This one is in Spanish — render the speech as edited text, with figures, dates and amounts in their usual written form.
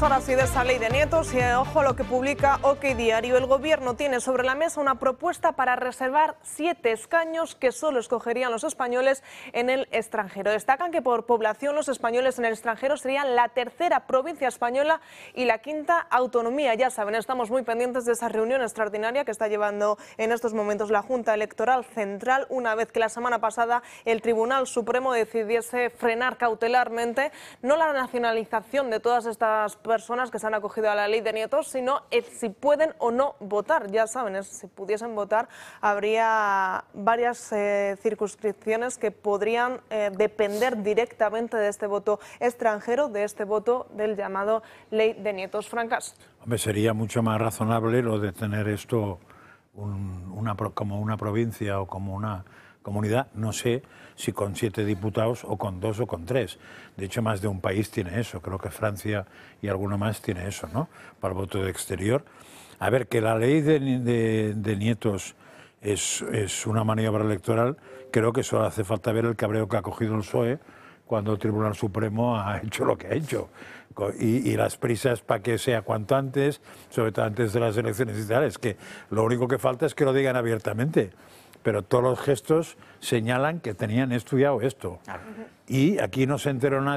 ahora sí de esa ley de nietos y ojo a lo que publica OK Diario. El gobierno tiene sobre la mesa una propuesta para reservar 7 escaños que solo escogerían los españoles en el extranjero. Destacan que por población los españoles en el extranjero serían la tercera provincia española y la quinta autonomía. Ya saben, estamos muy pendientes de esa reunión extraordinaria que está llevando en estos momentos la Junta Electoral Central, una vez que la semana pasada el Tribunal Supremo decidiese frenar cautelarmente no la nacionalización de todas estas personas que se han acogido a la ley de nietos, sino si pueden o no votar. Ya saben, si pudiesen votar habría varias circunscripciones que podrían depender directamente de este voto extranjero, de este voto del llamado ley de nietos. Francas. Hombre, sería mucho más razonable lo de tener esto como una provincia o como una comunidad, no sé si con 7 diputados o con 2 o con 3. De hecho, más de un país tiene eso. Creo que Francia y alguno más tiene eso, ¿no? Para el voto de exterior. A ver, que la ley de nietos es una maniobra electoral, creo que solo hace falta ver el cabreo que ha cogido el PSOE cuando el Tribunal Supremo ha hecho lo que ha hecho. Y las prisas para que sea cuanto antes, sobre todo antes de las elecciones y tal, es que lo único que falta es que lo digan abiertamente. Pero todos los gestos señalan que tenían estudiado esto. Y aquí no se enteró nadie.